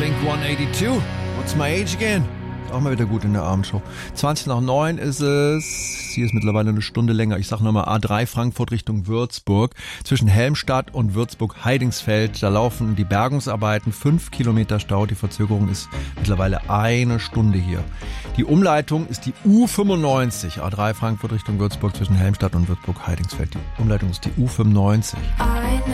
Blink 182. What's my age again? Ist auch mal wieder gut in der Abendshow. 20:09 ist es. Sie ist mittlerweile eine Stunde länger. Ich sag nochmal A3 Frankfurt Richtung Würzburg. Zwischen Helmstadt und Würzburg-Heidingsfeld. Da laufen die Bergungsarbeiten. 5 Kilometer Stau. Die Verzögerung ist mittlerweile eine Stunde hier. Die Umleitung ist die U95. A3 Frankfurt Richtung Würzburg zwischen Helmstadt und Würzburg-Heidingsfeld. Die Umleitung ist die U95.